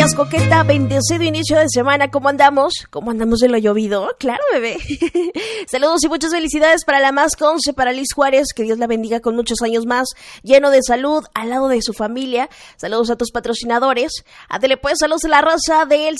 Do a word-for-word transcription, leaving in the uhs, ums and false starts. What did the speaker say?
más coqueta, bendecido inicio de semana. ¿Cómo andamos? ¿Cómo andamos de lo llovido? Claro, bebé. Saludos y muchas felicidades para la más Conce, para Liz Juárez. Que Dios la bendiga con muchos años más, lleno de salud, al lado de su familia. Saludos a tus patrocinadores. Adele, pues, saludos a la raza del